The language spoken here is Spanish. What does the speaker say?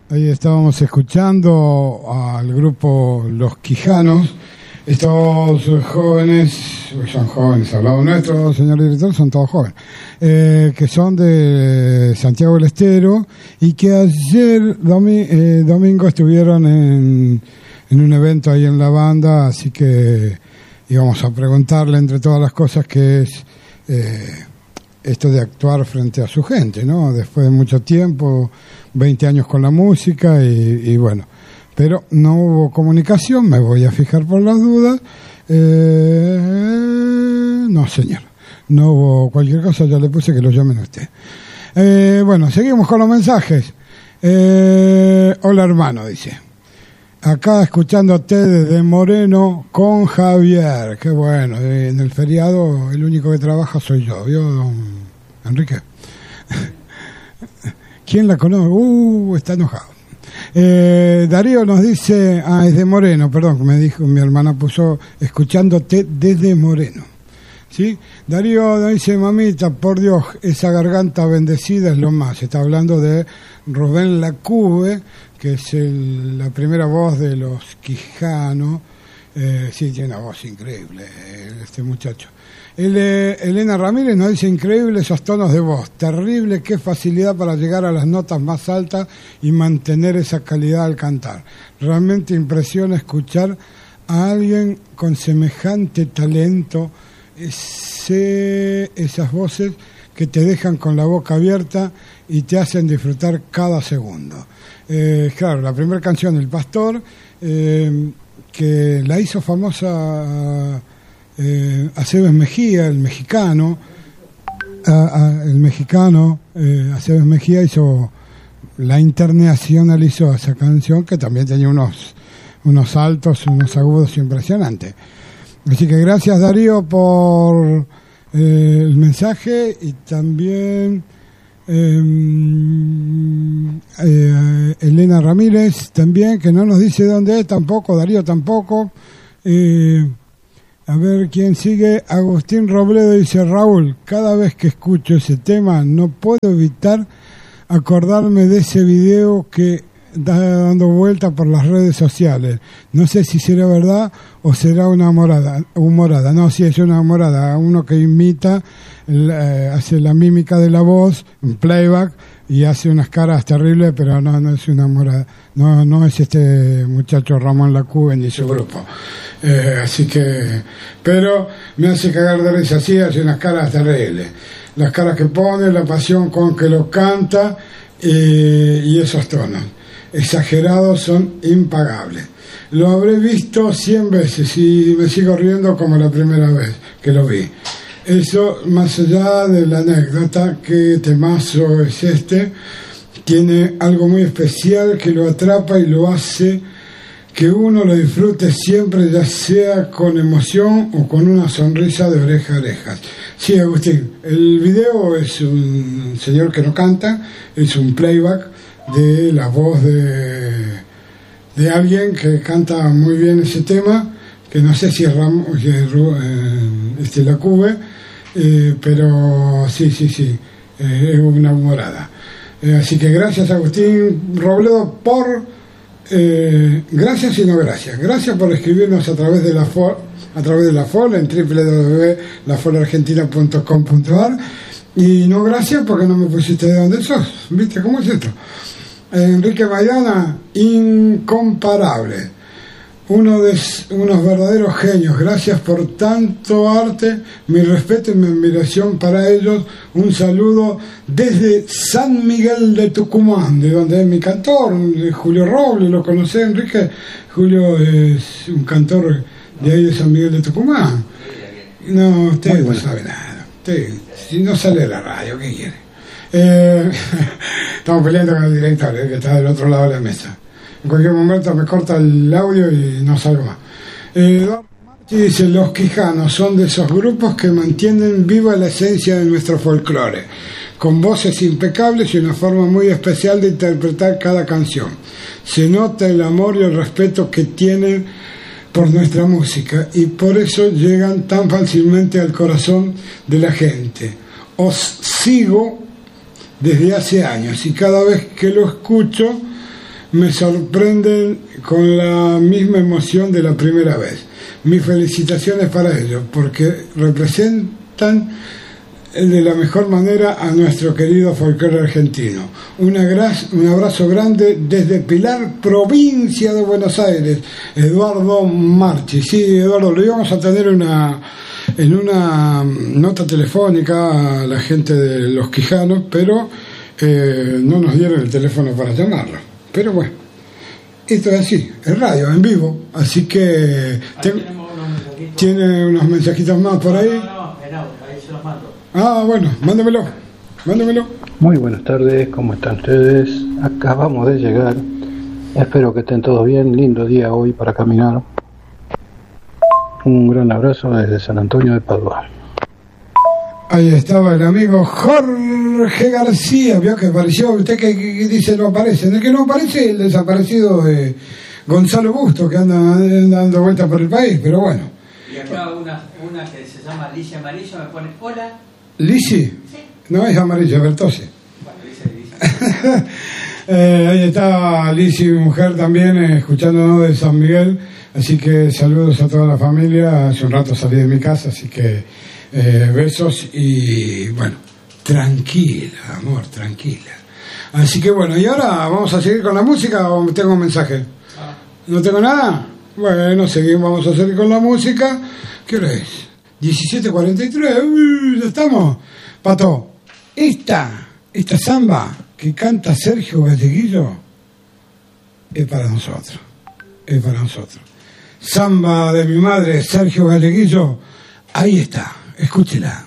Ahí estábamos escuchando al grupo Los Quijanos. Estos jóvenes, son jóvenes al lado nuestro, señor director, son todos jóvenes, que son de Santiago del Estero y que ayer domingo estuvieron en un evento ahí en la banda, así que íbamos a preguntarle entre todas las cosas qué es esto de actuar frente a su gente, ¿no? Después de mucho tiempo, 20 años con la música y bueno, pero no hubo comunicación, me voy a fijar por las dudas. No, señor, no hubo cualquier cosa, ya le puse que lo llamen a usted. Bueno, seguimos con los mensajes. Hola hermano, dice. Acá escuchándote desde Moreno con Javier. Qué bueno, en el feriado el único que trabaja soy yo, ¿vio, don Enrique? ¿Quién la conoce? Está enojado. Darío nos dice, es de Moreno, perdón, me dijo, mi hermana puso escuchándote desde Moreno. ¿Sí? Darío nos dice, mamita, por Dios, esa garganta bendecida es lo más. Está hablando de Rubén Lacube, que es la primera voz de Los Quijanos. Sí, tiene una voz increíble este muchacho. Elena Ramírez nos dice, increíble esos tonos de voz, terrible, qué facilidad para llegar a las notas más altas y mantener esa calidad al cantar. Realmente impresiona escuchar a alguien con semejante talento, esas voces que te dejan con la boca abierta y te hacen disfrutar cada segundo. Claro, la primera canción, El Pastor, que la hizo famosa Aceves Mejía, el mexicano, Aceves Mejía la internacionalizó esa canción, que también tenía unos altos, unos agudos impresionantes. Así que gracias Darío por el mensaje, y también Elena Ramírez también, que no nos dice dónde es tampoco, Darío tampoco. A ver quién sigue. Agustín Robledo dice, Raúl, cada vez que escucho ese tema no puedo evitar acordarme de ese video que da dando vuelta por las redes sociales. No sé si será verdad o será una humorada. No, sí, es una humorada. Uno que imita, hace la mímica de la voz, un playback, y hace unas caras terribles, pero no es una humorada. No es este muchacho Ramón Lacube ni su grupo. Así que, pero me hace cagar de risa, así, hace unas caras terribles. Las caras que pone, la pasión con que lo canta, y esos tonos exagerados son impagables. Lo habré visto 100 veces y me sigo riendo como la primera vez que lo vi. Eso, más allá de la anécdota, qué temazo es este, tiene algo muy especial que lo atrapa y lo hace que uno lo disfrute siempre, ya sea con emoción o con una sonrisa de oreja a orejas. Sí, Agustín, el video es un señor que no canta, es un playback de la voz de alguien que canta muy bien ese tema, que no sé si es Lacube, pero sí, es una humorada. Así que gracias Agustín Robledo por gracias y no gracias. Gracias por escribirnos a través de la FOL en www.lafolargentina.com.ar, y no gracias porque no me pusiste de dónde sos. ¿Viste cómo es esto? Enrique Maidana, incomparable, unos verdaderos genios. Gracias por tanto arte, mi respeto y mi admiración para ellos. Un saludo desde San Miguel de Tucumán, de donde es mi cantor, Julio Robles. ¿Lo conocés, Enrique? Julio es un cantor de ahí de San Miguel de Tucumán. No, usted no sabe nada. Usted, si no sale de la radio, ¿qué quiere? Estamos peleando con el director, que está del otro lado de la mesa. En cualquier momento me corta el audio y no salgo más. Dice, Los Quijanos son de esos grupos que mantienen viva la esencia de nuestro folclore, con voces impecables y una forma muy especial de interpretar cada canción. Se nota el amor y el respeto que tienen por nuestra música, y por eso llegan tan fácilmente al corazón de la gente. Os sigo desde hace años y cada vez que lo escucho me sorprenden con la misma emoción de la primera vez. Mis felicitaciones para ellos, porque representan de la mejor manera a nuestro querido folclore argentino. Un abrazo grande desde Pilar, provincia de Buenos Aires, Eduardo Marchi. Sí, Eduardo, lo íbamos a tener en una nota telefónica a la gente de Los Quijanos, pero no nos dieron el teléfono para llamarlo. Pero bueno, esto es así, es radio, en vivo, así que tiene unos mensajitos más por ahí. No, ahí se los mando. Ah, bueno, mándamelo. Muy buenas tardes, ¿cómo están ustedes? Acabamos de llegar, espero que estén todos bien, lindo día hoy para caminar. Un gran abrazo desde San Antonio de Padua. Ahí estaba el amigo Jorge García, vio que apareció, usted que dice no aparece, el que no aparece el desaparecido de Gonzalo Busto, que anda dando vueltas por el país, pero bueno. Y acá una que se llama Alicia Amarillo me pone, hola. ¿Lisi? Sí. No es Amarillo, es Bertose. Bueno, dice. Ahí está Lisi, mi mujer también, escuchándonos de San Miguel, así que saludos a toda la familia. Hace un rato salí de mi casa, así que besos y bueno, tranquila, amor, tranquila. Así que bueno, y ahora vamos a seguir con la música o tengo un mensaje. ¿No tengo nada? Bueno, seguimos, vamos a seguir con la música. ¿Qué hora es? 17:43, ya estamos. Pato, esta samba que canta Sergio Galleguillo es para nosotros. Samba de mi madre, Sergio Galleguillo, ahí está, escúchela.